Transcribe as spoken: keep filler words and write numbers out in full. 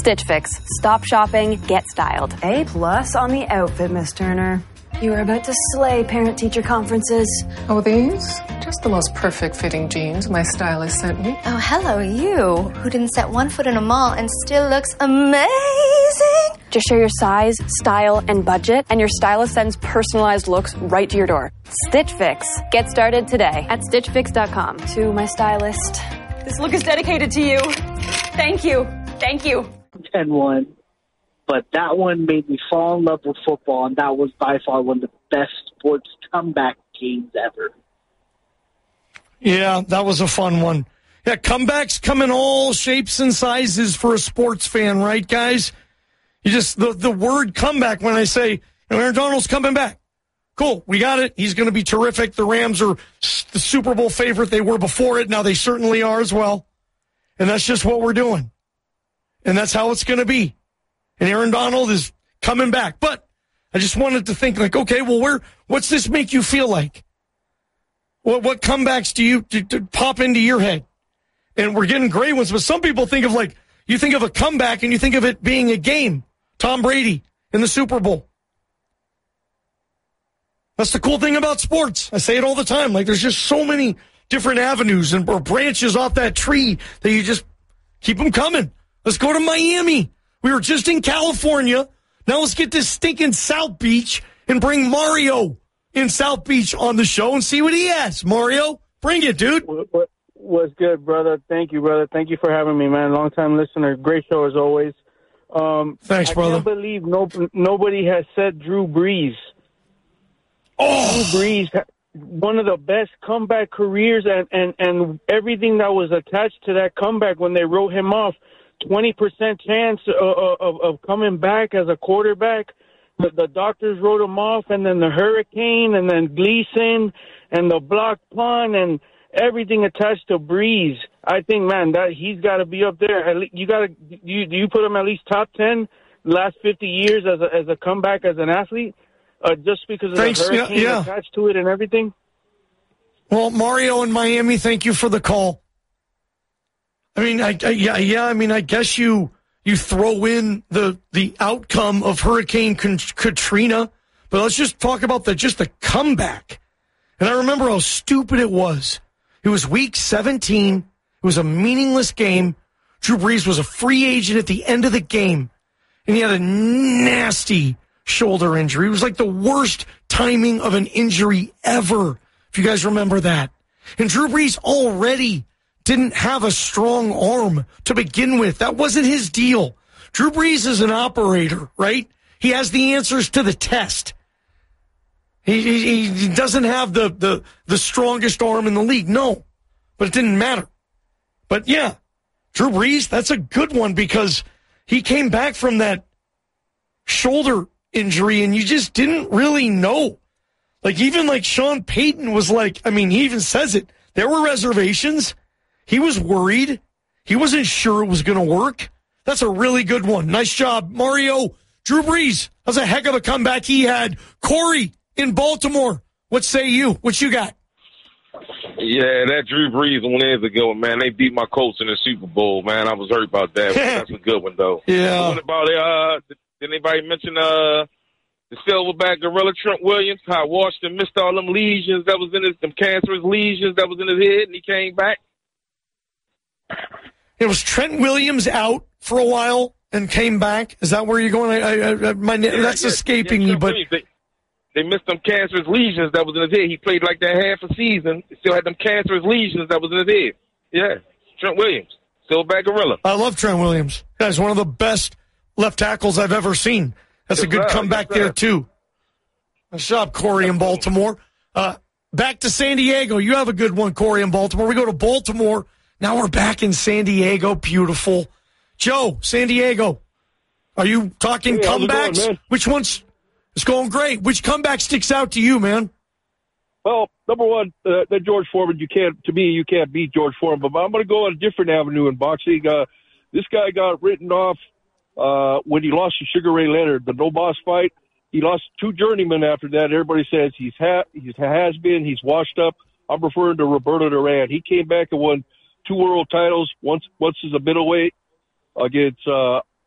Stitch Fix. Stop shopping, get styled. A plus on the outfit, Miss Turner. You are about to slay parent-teacher conferences. Oh, these? Just the most perfect-fitting jeans my stylist sent me. Oh, hello, you, who didn't set one foot in a mall and still looks amazing. Just share your size, style, and budget, and your stylist sends personalized looks right to your door. Stitch Fix. Get started today at stitch fix dot com. To my stylist, this look is dedicated to you. Thank you. Thank you. ten one. But that one made me fall in love with football, and that was by far one of the best sports comeback games ever. Yeah, that was a fun one. Yeah, comebacks come in all shapes and sizes for a sports fan, right, guys? You just, the, the word comeback, when I say, you know, Aaron Donald's coming back. Cool, we got it. He's going to be terrific. The Rams are the Super Bowl favorite. They were before it. Now they certainly are as well. And that's just what we're doing. And that's how it's going to be. And Aaron Donald is coming back. But I just wanted to think, like, okay, well, where? What's this make you feel like? What, what comebacks do you do, do pop into your head? And we're getting great ones, but some people think of, like, you think of a comeback and you think of it being a game. Tom Brady in the Super Bowl. That's the cool thing about sports. I say it all the time. Like, there's just so many different avenues and or branches off that tree that you just keep them coming. Let's go to Miami. We were just in California. Now let's get this stinking South Beach and bring Mario in South Beach on the show and see what he has. Mario, bring it, dude. What, what, what's good, brother? Thank you, brother. Thank you for having me, man. Long-time listener. Great show as always. Um, Thanks, brother. I can't believe no, nobody has said Drew Brees. Oh. Drew Brees, one of the best comeback careers, and, and, and everything that was attached to that comeback when they wrote him off. twenty percent chance of, of, of coming back as a quarterback. The, the doctors wrote him off, and then the hurricane, and then Gleason, and the blocked punt, and everything attached to Breeze. I think, man, that he's got to be up there. At least, you got to you do you put him at least top ten last fifty years as a, as a comeback as an athlete, uh, just because of Thanks, the hurricane yeah, yeah. attached to it and everything. Well, Mario in Miami, thank you for the call. I mean, I, I, yeah, yeah. I mean, I guess you you throw in the the outcome of Hurricane Katrina, but let's just talk about the just the comeback. And I remember how stupid it was. It was week seventeen. It was a meaningless game. Drew Brees was a free agent at the end of the game, and he had a nasty shoulder injury. It was like the worst timing of an injury ever, if you guys remember that. And Drew Brees already didn't have a strong arm to begin with. That wasn't his deal. Drew Brees is an operator, right? He has the answers to the test. He, he, he doesn't have the, the, the strongest arm in the league. No, but it didn't matter. But yeah, Drew Brees, that's a good one because he came back from that shoulder injury and you just didn't really know. Like even like Sean Payton was like, I mean, he even says it. There were reservations. He was worried. He wasn't sure it was going to work. That's a really good one. Nice job, Mario. Drew Brees, that's a heck of a comeback he had. Corey in Baltimore, what say you? What you got? Yeah, that Drew Brees one is a good one, man. They beat my Colts in the Super Bowl, man. I was hurt about that. That's a good one, though. Yeah. What about it? Uh, did anybody mention uh, the silverback gorilla Trent Williams? How Washington missed all them lesions that was in his, them cancerous lesions that was in his head, and he came back? It was Trent Williams out for a while and came back. Is that where you're going? I, I, I, my, yeah, that's yeah, escaping yeah, me, but they, they missed them cancerous lesions that was in his head. He played like that half a season. He still had them cancerous lesions that was in his head. Yeah, Trent Williams, silverback gorilla. I love Trent Williams. That's one of the best left tackles I've ever seen. That's yes, a good sir. comeback yes, there too. Nice job, Corey in Baltimore. Uh, back to San Diego. You have a good one, Corey in Baltimore. We go to Baltimore. Now we're back in San Diego. Beautiful. Joe, San Diego. Are you talking hey, comebacks? Going, Which one's it's going great? Which comeback sticks out to you, man? Well, number one, uh, that George Foreman, you can't, to me, you can't beat George Foreman. But I'm going to go on a different avenue in boxing. Uh, this guy got written off uh, when he lost to Sugar Ray Leonard, the no boss fight. He lost two journeymen after that. Everybody says he's ha- he's has been, he's washed up. I'm referring to Roberto Duran. He came back and won two world titles, once once as a middleweight against uh,